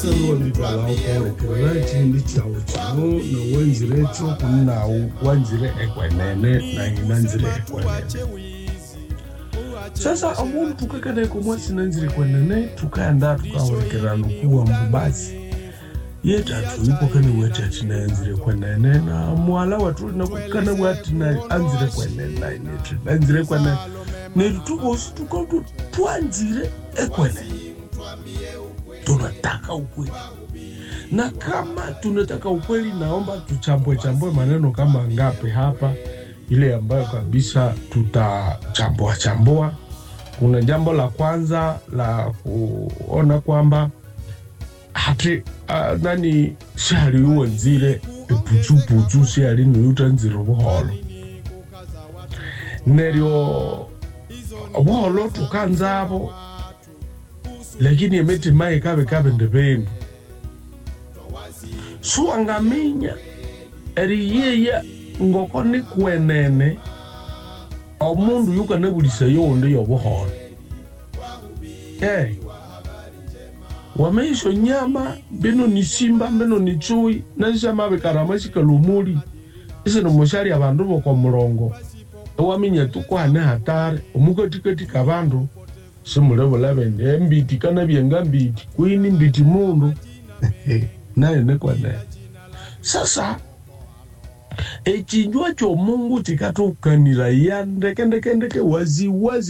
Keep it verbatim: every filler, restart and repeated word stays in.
Sasa amuntu tukakane kumwasi nanzire kwenene tukaenda tukawekerana kuwa mbasi yeta tulipo kane weta tinanzire kwenene na mwala watu na kukana watu na anzire kwenene na inetu nanzire kwenene ne tukosi tukotu tuanzire ekwenene tunataka ukweli. Na kama tunataka ukweli, naomba tuchambue chambue maneno kama ngapi hapa, ile ambayo kabisa tutachambua chambua. Kuna jambo la kwanza la kuona kwamba hati uh, nani shari uwenzire puchu puchu shari nuyuta nziro buholo nerio buholo tukanzabo lakini emeti mai kabe kabe ndebeni suangaminya eriyeya ngokoni kwenene omundu yuka nebulisa yonde yobuholo eh wameisho nyama beno ni simba beno ni chui nazama bekarama shikalumuli ise no mushari abantu boko murongo waminya tukwane hatari omukatikati kabandu simulebo labende mbiti kana byenga mbiti kuini mbiti mundu naye nekwane. Sasa echinjwa cho Mungu tikatukanira yandeke ndeke ndeke wazi wazi